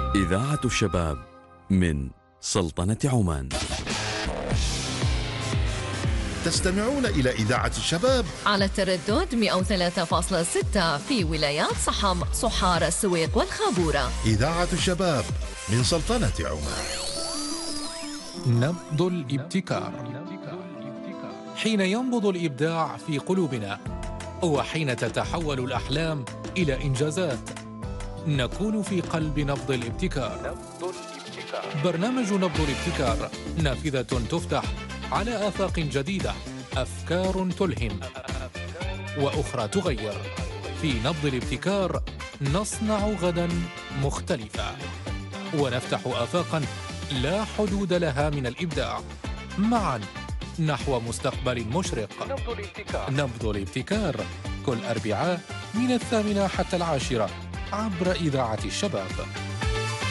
إذاعة الشباب من سلطنة عمان. تستمعون إلى إذاعة الشباب على التردد 103.6 في ولايات صحم، صحار، السويق والخابورة. إذاعة الشباب من سلطنة عمان. نبض الابتكار. حين ينبض الإبداع في قلوبنا وحين تتحول الأحلام إلى إنجازات نكون في قلب نبض الابتكار. برنامج نبض الابتكار نافذة تفتح على آفاق جديدة، أفكار تلهم وأخرى تغير. في نبض الابتكار نصنع غدا مختلفا ونفتح آفاقا لا حدود لها من الإبداع، معا نحو مستقبل مشرق. نبض الابتكار كل أربعاء من 8 حتى 10 عبر إذاعة الشباب.